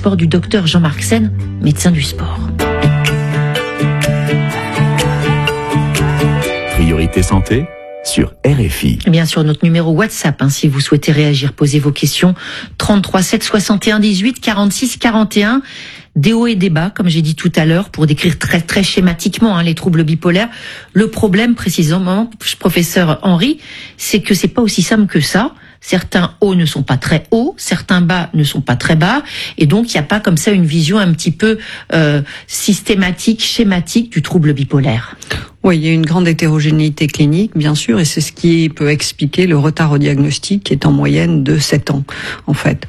sport du docteur Jean-Marc Sen, médecin du sport. Priorité santé sur RFI. Bien sûr, notre numéro WhatsApp, si vous souhaitez réagir, posez vos questions. 33 7 61 18 46 41. Des hauts et des bas, comme j'ai dit tout à l'heure, pour décrire très très schématiquement les troubles bipolaires. Le problème, précisément, professeur Henry, c'est que c'est pas aussi simple que ça. Certains hauts ne sont pas très hauts, certains bas ne sont pas très bas, et donc il n'y a pas comme ça une vision un petit peu systématique, schématique du trouble bipolaire. Oui, il y a une grande hétérogénéité clinique, bien sûr, et c'est ce qui peut expliquer le retard au diagnostic, qui est en moyenne de 7 ans, en fait.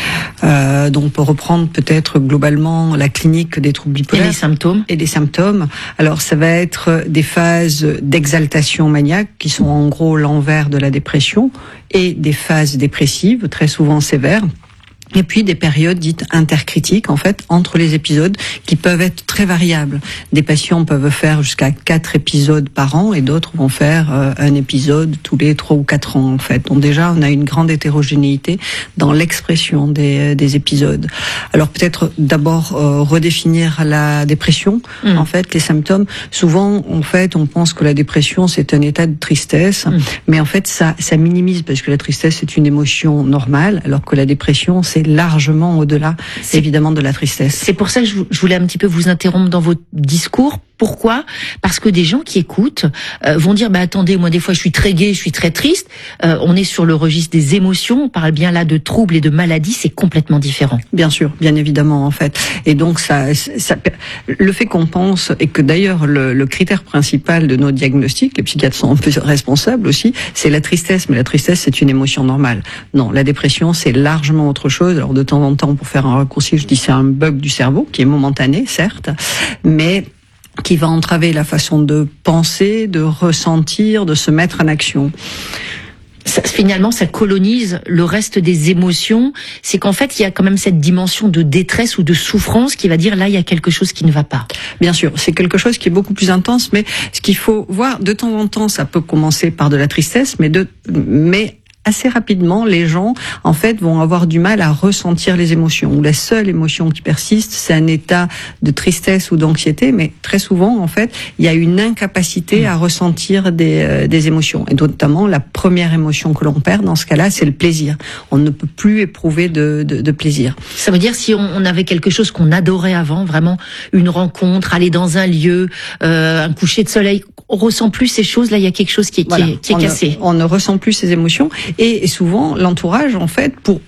Donc on peut reprendre peut-être globalement la clinique des troubles bipolaires. Et les symptômes. Et les symptômes. Alors ça va être des phases d'exaltation maniaque, qui sont en gros l'envers de la dépression, et des phases dépressives, très souvent sévères. Et puis des périodes dites intercritiques, en fait, entre les épisodes, qui peuvent être très variables. Des patients peuvent faire jusqu'à 4 épisodes par an, et d'autres vont faire un épisode tous les 3 ou 4 ans, en fait. Donc déjà, on a une grande hétérogénéité dans l'expression des épisodes. Alors peut-être d'abord redéfinir la dépression, en fait, les symptômes. Souvent, en fait, on pense que la dépression, c'est un état de tristesse, mais en fait, ça minimise, parce que la tristesse, c'est une émotion normale, alors que la dépression, c'est largement au-delà, évidemment, de la tristesse. C'est pour ça que je voulais un petit peu vous interrompre dans votre discours. Pourquoi ? Parce que des gens qui écoutent vont dire attendez, moi des fois je suis très gai, je suis très triste. On est sur le registre des émotions, on parle bien là de troubles et de maladies, c'est complètement différent. Bien sûr, bien évidemment, en fait. Et donc ça le fait qu'on pense, et que d'ailleurs le critère principal de nos diagnostics, les psychiatres sont un peu responsables aussi, c'est la tristesse. Mais la tristesse, c'est une émotion normale. Non, la dépression, c'est largement autre chose. Alors de temps en temps, pour faire un raccourci, je dis c'est un bug du cerveau qui est momentané, certes, mais qui va entraver la façon de penser, de ressentir, de se mettre en action. Finalement, ça colonise le reste des émotions. C'est qu'en fait, il y a quand même cette dimension de détresse ou de souffrance qui va dire là, il y a quelque chose qui ne va pas. Bien sûr, c'est quelque chose qui est beaucoup plus intense, mais ce qu'il faut voir, de temps en temps, ça peut commencer par de la tristesse, mais assez rapidement, les gens, en fait, vont avoir du mal à ressentir les émotions. Ou la seule émotion qui persiste, c'est un état de tristesse ou d'anxiété, mais très souvent, en fait, il y a une incapacité à ressentir des émotions. Et notamment, la première émotion que l'on perd, dans ce cas-là, c'est le plaisir. On ne peut plus éprouver de plaisir. Ça veut dire, si on avait quelque chose qu'on adorait avant, vraiment, une rencontre, aller dans un lieu, un coucher de soleil, on ressent plus ces choses, là, il y a quelque chose qui est cassé. On ne ressent plus ces émotions. Et souvent, l'entourage, en fait, pour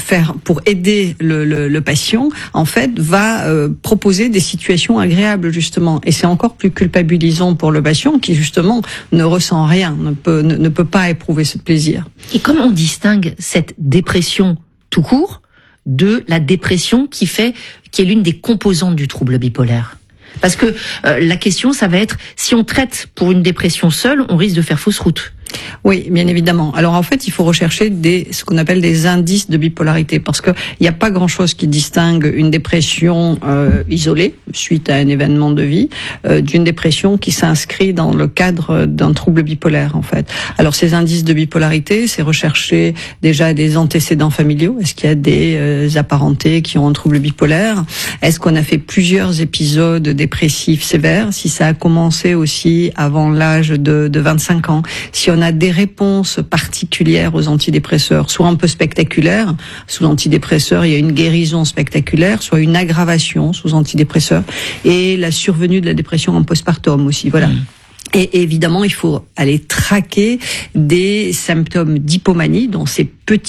aider le patient, en fait, va proposer des situations agréables, justement. Et c'est encore plus culpabilisant pour le patient qui, justement, ne ressent rien, ne peut pas éprouver ce plaisir. Et comment on distingue cette dépression tout court de la dépression qui est l'une des composantes du trouble bipolaire ? Parce que la question, ça va être, si on traite pour une dépression seule, on risque de faire fausse route. Oui, bien évidemment. Alors en fait, il faut rechercher ce qu'on appelle des indices de bipolarité, parce que il n'y a pas grand-chose qui distingue une dépression isolée suite à un événement de vie d'une dépression qui s'inscrit dans le cadre d'un trouble bipolaire, en fait. Alors ces indices de bipolarité, c'est rechercher déjà des antécédents familiaux. Est-ce qu'il y a des apparentés qui ont un trouble bipolaire ? Est-ce qu'on a fait plusieurs épisodes dépressifs sévères ? Si ça a commencé aussi avant l'âge de 25 ans, si on a des réponses particulières aux antidépresseurs, soit un peu spectaculaires, sous antidépresseurs il y a une guérison spectaculaire, soit une aggravation sous antidépresseurs, et la survenue de la dépression en postpartum aussi, voilà. Et évidemment, il faut aller traquer des symptômes d'hypomanie, donc ces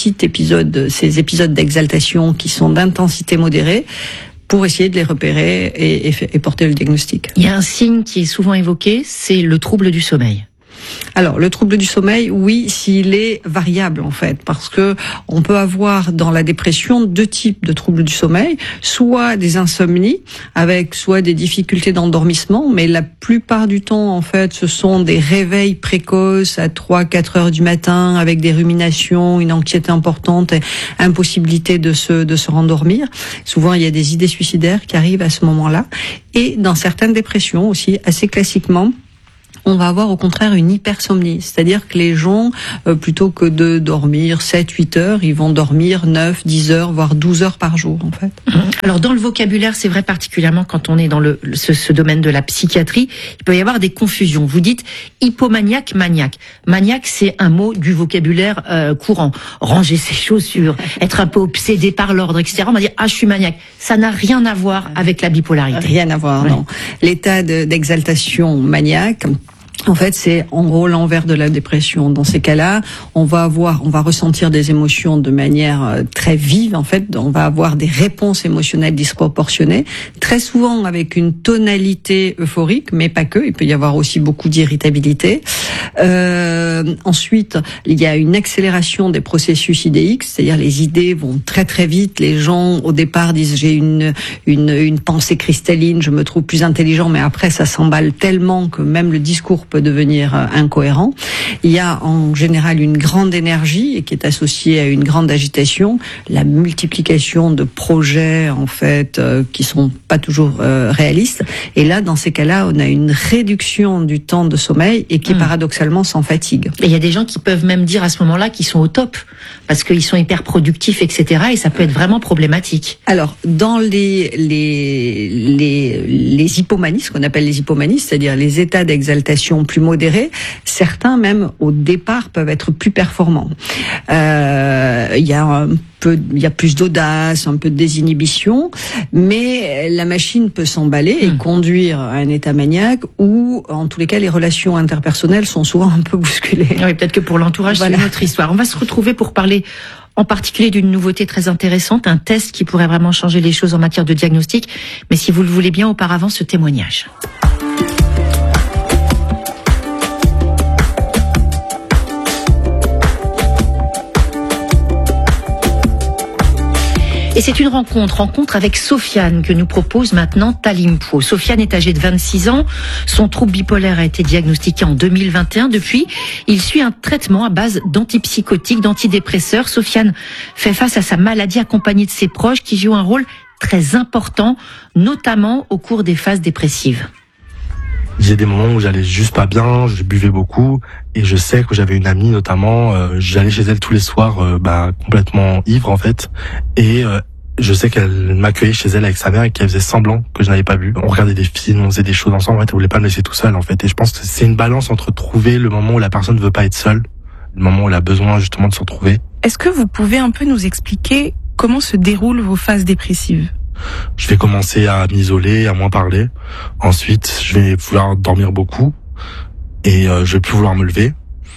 épisodes d'exaltation qui sont d'intensité modérée, pour essayer de les repérer et porter le diagnostic. Il y a un signe qui est souvent évoqué, c'est le trouble du sommeil. Alors, le trouble du sommeil, oui, s'il est variable, en fait, parce que on peut avoir dans la dépression 2 types de troubles du sommeil, soit des insomnies, avec soit des difficultés d'endormissement, mais la plupart du temps, en fait, ce sont des réveils précoces à 3-4 heures du matin, avec des ruminations, une anxiété importante, et impossibilité de se rendormir. Souvent, il y a des idées suicidaires qui arrivent à ce moment-là. Et dans certaines dépressions aussi, assez classiquement, on va avoir au contraire une hypersomnie. C'est-à-dire que les gens, plutôt que de dormir 7-8 heures, ils vont dormir 9, 10 heures, voire 12 heures par jour, en fait. Alors, dans le vocabulaire, c'est vrai particulièrement quand on est dans ce domaine de la psychiatrie, il peut y avoir des confusions. Vous dites hypomaniaque, maniaque. Maniaque, c'est un mot du vocabulaire courant. Ranger ses chaussures, être un peu obsédé par l'ordre, etc. On va dire, je suis maniaque. Ça n'a rien à voir avec la bipolarité. Rien à voir, non. L'état d'exaltation maniaque, en fait, c'est en gros l'envers de la dépression. Dans ces cas-là, on va ressentir des émotions de manière très vive. En fait, on va avoir des réponses émotionnelles disproportionnées, très souvent avec une tonalité euphorique, mais pas que. Il peut y avoir aussi beaucoup d'irritabilité. Ensuite, il y a une accélération des processus idéiques, c'est-à-dire les idées vont très très vite. Les gens au départ disent j'ai une pensée cristalline, je me trouve plus intelligent, mais après ça s'emballe tellement que même le discours peut devenir incohérent. Il y a en général une grande énergie et qui est associée à une grande agitation, la multiplication de projets en fait qui sont pas toujours réalistes. Et là, dans ces cas-là, on a une réduction du temps de sommeil et qui paradoxalement s'en fatigue. Et il y a des gens qui peuvent même dire à ce moment-là qu'ils sont au top parce qu'ils sont hyper productifs, etc. Et ça peut être vraiment problématique. Alors, dans les hypomanies, ce qu'on appelle les hypomanies, c'est-à-dire les états d'exaltation plus modérés, certains même au départ peuvent être plus performants. Il y a plus d'audace, un peu de désinhibition, mais la machine peut s'emballer et conduire à un état maniaque où, en tous les cas, les relations interpersonnelles sont souvent un peu bousculées. Oui, peut-être que pour l'entourage, c'est une autre histoire. On va se retrouver pour parler en particulier d'une nouveauté très intéressante, un test qui pourrait vraiment changer les choses en matière de diagnostic. Mais si vous le voulez bien, auparavant, ce témoignage. Et c'est une rencontre avec Sofiane que nous propose maintenant Talimpo. Sofiane est âgé de 26 ans. Son trouble bipolaire a été diagnostiqué en 2021. Depuis, il suit un traitement à base d'antipsychotiques, d'antidépresseurs. Sofiane fait face à sa maladie accompagné de ses proches qui jouent un rôle très important, notamment au cours des phases dépressives. J'ai des moments où j'allais juste pas bien, je buvais beaucoup et je sais que j'avais une amie notamment, j'allais chez elle tous les soirs complètement ivre en fait et je sais qu'elle m'accueillait chez elle avec sa mère et qu'elle faisait semblant que je n'avais pas bu. On regardait des films, on faisait des choses ensemble, en fait, elle voulait pas me laisser tout seul en fait et je pense que c'est une balance entre trouver le moment où la personne ne veut pas être seule, le moment où elle a besoin justement de se retrouver. Est-ce que vous pouvez un peu nous expliquer comment se déroulent vos phases dépressives ? Je vais commencer à m'isoler, à moins parler. Ensuite, je vais vouloir dormir beaucoup et je vais plus vouloir me lever.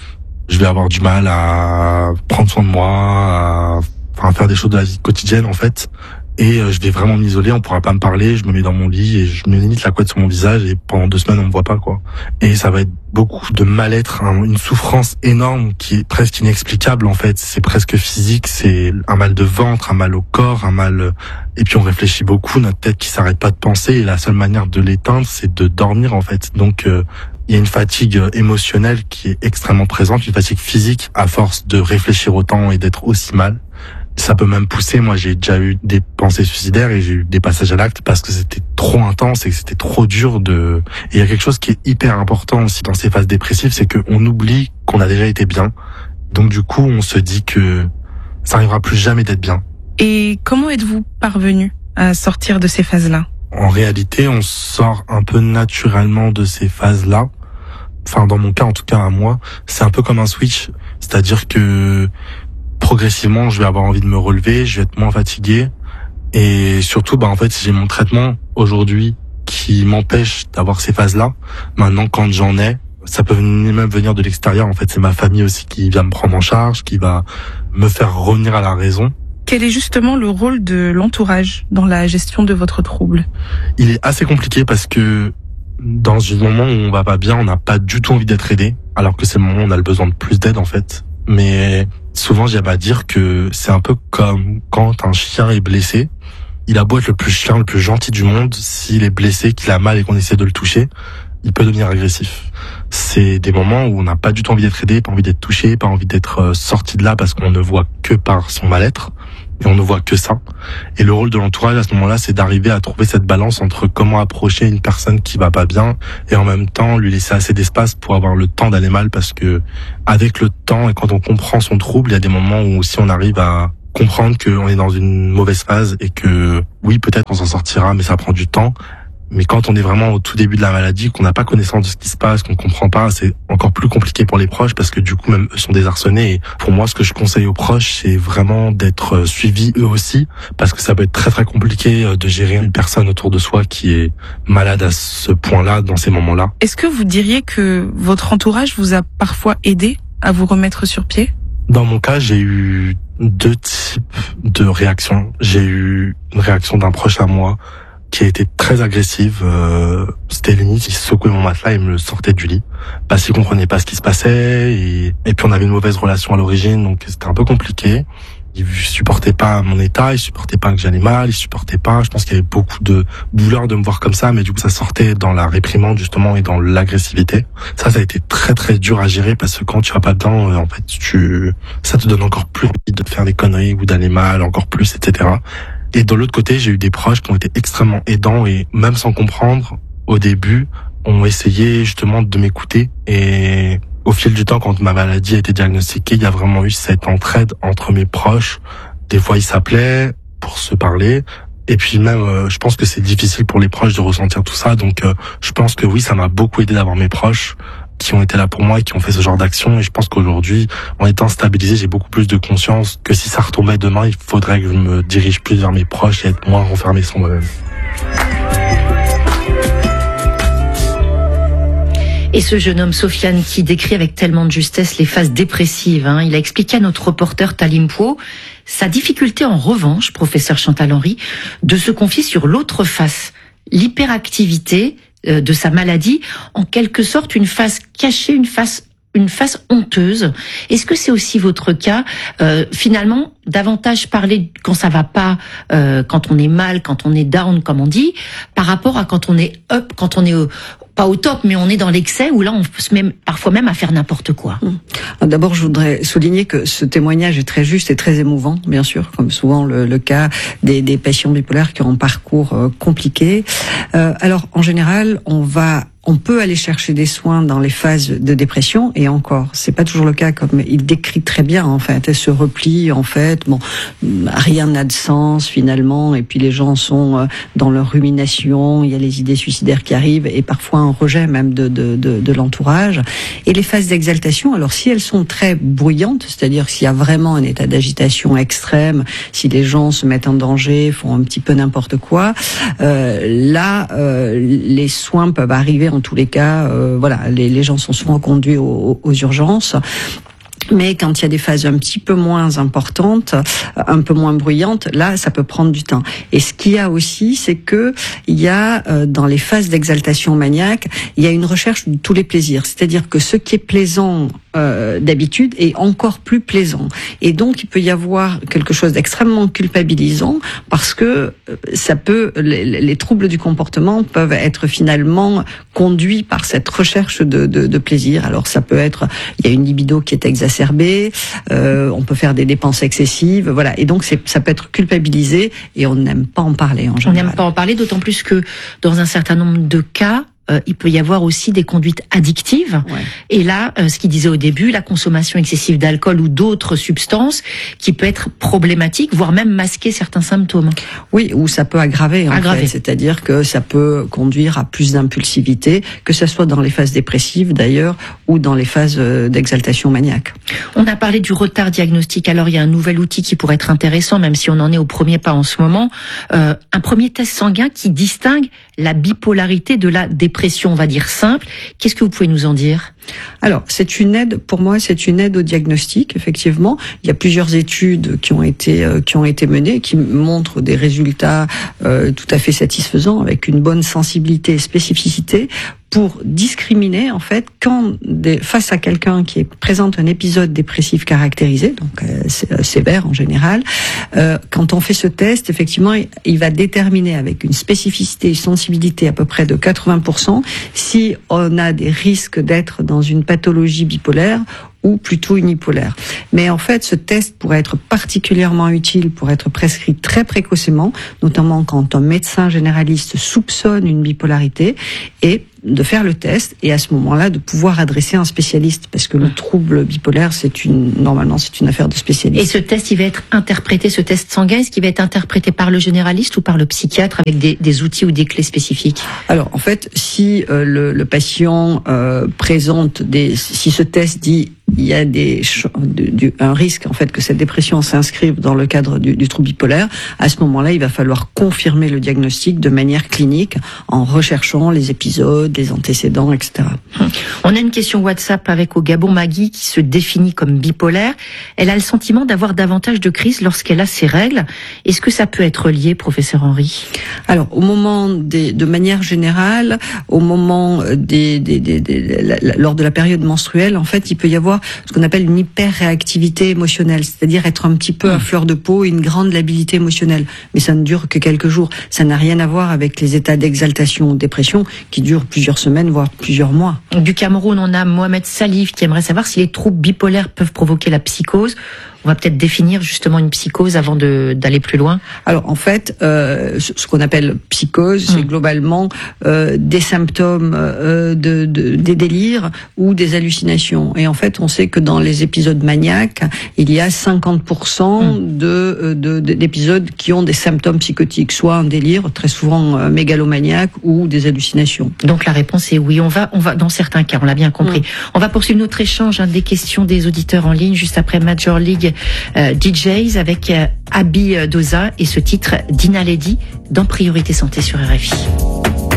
Je vais avoir du mal à prendre soin de moi, à faire des choses de la vie quotidienne en fait. Et je vais vraiment m'isoler, on pourra pas me parler, je me mets dans mon lit et je me limite la couette sur mon visage et pendant 2 semaines on me voit pas quoi. Et ça va être beaucoup de mal-être, une souffrance énorme qui est presque inexplicable en fait, c'est presque physique, c'est un mal de ventre, un mal au corps, un mal et puis on réfléchit beaucoup, notre tête qui s'arrête pas de penser et la seule manière de l'éteindre c'est de dormir en fait. Donc il y a une fatigue émotionnelle qui est extrêmement présente, une fatigue physique à force de réfléchir autant et d'être aussi mal. Ça peut même pousser, moi j'ai déjà eu des pensées suicidaires et j'ai eu des passages à l'acte parce que c'était trop intense et que c'était trop dur de... Et il y a quelque chose qui est hyper important aussi dans ces phases dépressives, c'est qu'on oublie qu'on a déjà été bien. Donc du coup on se dit que ça arrivera plus jamais d'être bien. Et comment êtes-vous parvenu à sortir de ces phases-là ? En réalité on sort un peu naturellement de ces phases-là. Enfin dans mon cas en tout cas à moi, c'est un peu comme un switch. C'est-à-dire que progressivement, je vais avoir envie de me relever, je vais être moins fatigué et surtout, en fait, j'ai mon traitement aujourd'hui qui m'empêche d'avoir ces phases-là. Maintenant, quand j'en ai, ça peut même venir de l'extérieur. En fait, c'est ma famille aussi qui vient me prendre en charge, qui va me faire revenir à la raison. Quel est justement le rôle de l'entourage dans la gestion de votre trouble ? Il est assez compliqué parce que dans un moment où on va pas bien, on n'a pas du tout envie d'être aidé, alors que c'est le moment où on a le besoin de plus d'aide en fait. Mais souvent, j'aime à dire que c'est un peu comme quand un chien est blessé. Il a beau être le plus chien, le plus gentil du monde, s'il est blessé, qu'il a mal et qu'on essaie de le toucher, il peut devenir agressif. C'est des moments où on n'a pas du tout envie d'être aidé, pas envie d'être touché, pas envie d'être sorti de là parce qu'on ne voit que par son mal-être. et on ne voit que ça. Et le rôle de l'entourage à ce moment-là, c'est d'arriver à trouver cette balance entre comment approcher une personne qui va pas bien et en même temps lui laisser assez d'espace pour avoir le temps d'aller mal, parce que avec le temps et quand on comprend son trouble, il y a des moments où aussi on arrive à comprendre qu'on est dans une mauvaise phase et que oui, peut-être on s'en sortira, mais ça prend du temps. Mais quand on est vraiment au tout début de la maladie, qu'on n'a pas connaissance de ce qui se passe, qu'on comprend pas, c'est encore plus compliqué pour les proches parce que du coup, même eux sont désarçonnés. Et pour moi, ce que je conseille aux proches, c'est vraiment d'être suivis eux aussi, parce que ça peut être très très compliqué de gérer une personne autour de soi qui est malade à ce point-là, dans ces moments-là. Est-ce que vous diriez que votre entourage vous a parfois aidé à vous remettre sur pied ? Dans mon cas, j'ai eu 2 types de réactions. J'ai eu une réaction d'un proche à moi qui a été très agressive. C'était limite, il secouait mon matelas et me le sortait du lit parce qu'il comprenait pas ce qui se passait et puis on avait une mauvaise relation à l'origine, donc c'était un peu compliqué. Il supportait pas mon état, il supportait pas que j'allais mal, il supportait pas. Je pense qu'il y avait beaucoup de douleur de me voir comme ça, mais du coup ça sortait dans la réprimande justement et dans l'agressivité. Ça a été très très dur à gérer parce que quand tu vas pas dedans, en fait ça te donne encore plus envie de faire des conneries ou d'aller mal, encore plus, etc. Et de l'autre côté, j'ai eu des proches qui ont été extrêmement aidants et même sans comprendre, au début, ont essayé justement de m'écouter. Et au fil du temps, quand ma maladie a été diagnostiquée, il y a vraiment eu cette entraide entre mes proches. Des fois, ils s'appelaient pour se parler. Et puis même, je pense que c'est difficile pour les proches de ressentir tout ça. Donc, je pense que oui, ça m'a beaucoup aidé d'avoir mes proches qui ont été là pour moi et qui ont fait ce genre d'action. Et je pense qu'aujourd'hui, en étant stabilisé, j'ai beaucoup plus de conscience que si ça retombait demain, il faudrait que je me dirige plus vers mes proches et être moins renfermé sur moi-même. Et ce jeune homme, Sofiane, qui décrit avec tellement de justesse les phases dépressives, il a expliqué à notre reporter Talim Pau sa difficulté en revanche, professeur Chantal Henry, de se confier sur l'autre face, l'hyperactivité de sa maladie, en quelque sorte une face cachée, une face honteuse. Est-ce que c'est aussi votre cas, finalement, davantage parler quand ça va pas, quand on est mal, quand on est down, comme on dit, par rapport à quand on est up, quand on est pas au top, mais on est dans l'excès, où là on se met parfois même à faire n'importe quoi. D'abord, je voudrais souligner que ce témoignage est très juste et très émouvant, bien sûr, comme souvent le cas des patients bipolaires qui ont un parcours compliqué. Alors, en général, on peut aller chercher des soins dans les phases de dépression, et encore, c'est pas toujours le cas, comme il décrit très bien, en fait, ce repli, en fait, rien n'a de sens, finalement, et puis les gens sont dans leur rumination, il y a les idées suicidaires qui arrivent, et parfois un rejet même de l'entourage. Et les phases d'exaltation, alors si elles sont très bruyantes, c'est-à-dire s'il y a vraiment un état d'agitation extrême, si les gens se mettent en danger, font un petit peu n'importe quoi, les soins peuvent arriver. En tous les cas, les gens sont souvent conduits aux urgences. Mais quand il y a des phases un petit peu moins importantes, un peu moins bruyantes, là, ça peut prendre du temps. Et ce qu'il y a aussi, c'est que il y a dans les phases d'exaltation maniaque, il y a une recherche de tous les plaisirs. C'est-à-dire que ce qui est plaisant d'habitude est encore plus plaisant. Et donc, il peut y avoir quelque chose d'extrêmement culpabilisant parce que les troubles du comportement peuvent être finalement conduits par cette recherche de plaisir. Alors, ça peut être, il y a une libido qui est exacerbée, on peut faire des dépenses excessives, voilà. Et donc, ça peut être culpabilisé et on n'aime pas en parler en général. On n'aime pas en parler, d'autant plus que dans un certain nombre de cas, il peut y avoir aussi des conduites addictives. Ouais. Et là, ce qu'il disait au début, la consommation excessive d'alcool ou d'autres substances qui peut être problématique, voire même masquer certains symptômes. Oui, ou ça peut aggraver. En fait. C'est-à-dire que ça peut conduire à plus d'impulsivité, que ce soit dans les phases dépressives d'ailleurs, ou dans les phases d'exaltation maniaque. On a parlé du retard diagnostique. Alors, il y a un nouvel outil qui pourrait être intéressant, même si on en est au premier pas en ce moment. Un premier test sanguin qui distingue la bipolarité de la dépression, on va dire simple. Qu'est-ce que vous pouvez nous en dire ? Alors, c'est une aide, pour moi, c'est une aide au diagnostic, effectivement. Il y a plusieurs études qui ont été menées, qui montrent des résultats tout à fait satisfaisants, avec une bonne sensibilité et spécificité, pour discriminer, en fait, face à quelqu'un qui présente un épisode dépressif caractérisé, donc sévère en général, quand on fait ce test, effectivement, il va déterminer avec une spécificité et sensibilité à peu près de 80% si on a des risques d'être dans dans une pathologie bipolaire ou plutôt unipolaire. Mais en fait, ce test pourrait être particulièrement utile pour être prescrit très précocement, notamment quand un médecin généraliste soupçonne une bipolarité, et de faire le test et à ce moment-là de pouvoir adresser un spécialiste, parce que le trouble bipolaire normalement c'est une affaire de spécialiste. Et ce test, il va être interprété, ce test sanguin, est-ce qu'il va être interprété par le généraliste ou par le psychiatre avec des outils ou des clés spécifiques? Alors en fait, si le patient présente si ce test dit il y a un risque en fait que cette dépression s'inscrive dans le cadre du trouble bipolaire, à ce moment-là, il va falloir confirmer le diagnostic de manière clinique en recherchant les épisodes, les antécédents, etc. On a une question WhatsApp avec au Gabon Maggie qui se définit comme bipolaire. Elle a le sentiment d'avoir davantage de crises lorsqu'elle a ses règles. Est-ce que ça peut être lié, professeur Henry? Alors, au moment de manière générale, au moment lors de la période menstruelle, en fait, il peut y avoir ce qu'on appelle une hyper-réactivité émotionnelle, c'est-à-dire être un petit peu à fleur de peau et une grande labilité émotionnelle. Mais ça ne dure que quelques jours. Ça n'a rien à voir avec les états d'exaltation ou de dépression qui durent plusieurs semaines, voire plusieurs mois. Du Cameroun, on a Mohamed Salif qui aimerait savoir si les troubles bipolaires peuvent provoquer la psychose. On va peut-être définir justement une psychose avant d'aller plus loin. Alors en fait, ce qu'on appelle psychose, c'est globalement des symptômes des délires ou des hallucinations. Et en fait, on sait que dans les épisodes maniaques, il y a 50% d'épisodes qui ont des symptômes psychotiques, soit un délire, très souvent mégalomaniaque, ou des hallucinations. Donc la réponse est oui. On va dans certains cas, on l'a bien compris. On va poursuivre notre échange des questions des auditeurs en ligne juste après Major League DJs avec Abi Doza et ce titre d'Ina Lady dans Priorité Santé sur RFI.